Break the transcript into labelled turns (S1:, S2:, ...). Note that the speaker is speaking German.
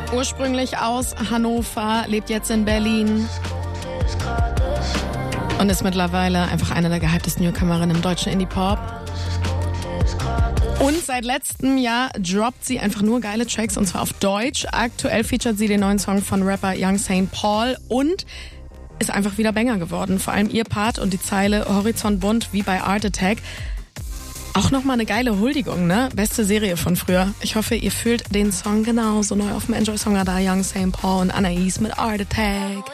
S1: Ursprünglich aus Hannover, lebt jetzt in Berlin und ist mittlerweile einfach eine der gehyptesten Newcomerinnen im deutschen Indie-Pop. Und seit letztem Jahr droppt sie einfach nur geile Tracks, und zwar auf Deutsch. Aktuell featuret sie den neuen Song von Rapper Young St. Paul und ist einfach wieder Banger geworden. Vor allem ihr Part und die Zeile Horizont bunt wie bei Art Attack. Auch nochmal eine geile Huldigung, ne? Beste Serie von früher. Ich hoffe, ihr fühlt den Song genauso. Neu auf dem Enjoy Song da Young St. Paul und Anais mit Art Attack.